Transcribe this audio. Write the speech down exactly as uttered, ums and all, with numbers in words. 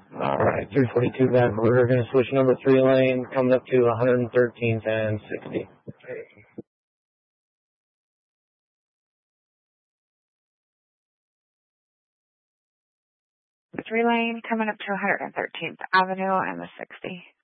All right, three forty-two back. We're going to switch number three lane, coming up to one thirteenth and sixty. The three lane coming up to one thirteenth Avenue and the sixty.